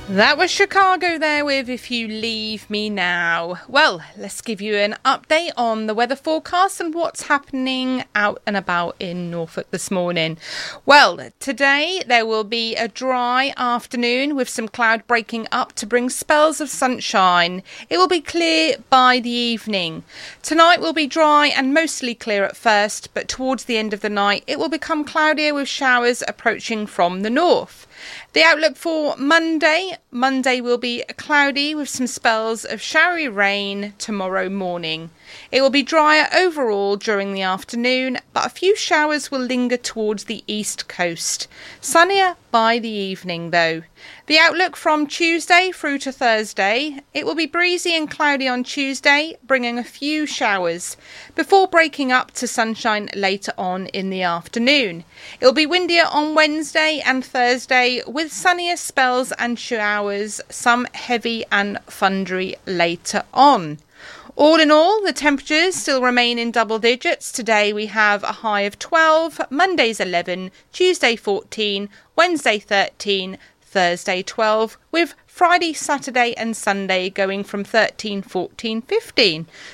That was Chicago there with If You Leave Me Now. Well, let's give you an update on the weather forecast and what's happening out and about in Norfolk this morning. Well, today there will be a dry afternoon with some cloud breaking up to bring spells of sunshine. It will be clear by the evening. Tonight will be dry and mostly clear at first, but towards the end of the night it will become cloudier with showers approaching from the north. The outlook for Monday will be cloudy with some spells of showery rain tomorrow morning. It will be drier overall during the afternoon, but a few showers will linger towards the east coast. Sunnier by the evening though. The outlook from Tuesday through to Thursday, it will be breezy and cloudy on Tuesday, bringing a few showers, before breaking up to sunshine later on in the afternoon. It will be windier on Wednesday and Thursday, with sunnier spells and showers, some heavy and thundery later on. All in all, the temperatures still remain in double digits. Today we have a high of 12, Monday's 11, Tuesday 14, Wednesday 13, Thursday 12, with Friday, Saturday and Sunday going from 13, 14, 15.